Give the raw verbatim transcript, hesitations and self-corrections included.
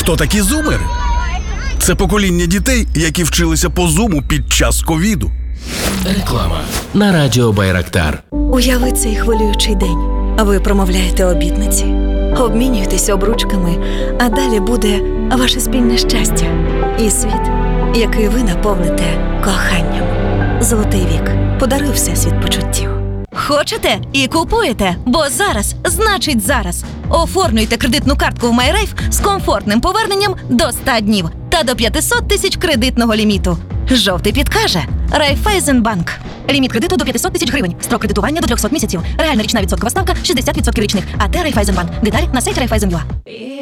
Хто такі зумери? Це покоління дітей, які вчилися по зуму під час ковіду. Реклама на радіо Байрактар. Уяви цей хвилюючий день. Ви промовляєте обітниці, обмінюєтесь обручками, а далі буде ваше спільне щастя і світ, який ви наповните коханням. Золотий вік. Подаруй всесвіт почуттів. Хочете і купуєте, бо зараз значить зараз. Оформлюйте кредитну картку в MyRafe з комфортним поверненням до ста днів та до п'ятсот тисяч кредитного ліміту. Жовтий підкаже Райфайзенбанк. Ліміт кредиту до п'ятсот тисяч гривень. Строк кредитування до трьохсот місяців. Реальна річна відсоткова ставка шістдесят відсотків річних. АТ Райфайзенбанк. Деталі на сайті Райфайзен.ua.